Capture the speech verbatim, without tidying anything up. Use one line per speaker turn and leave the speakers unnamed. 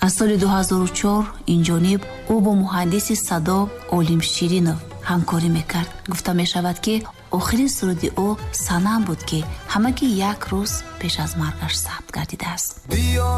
дар соли дуҳазору чор инҷониб ӯ бо муҳандиси садо Олим Ширинов ҳамкорӣ мекард. гуфта мешавад, ки охирин суруди ӯ санам буд, ки ҳамагӣ як рӯз пеш аз маргаш сабт гардидааст.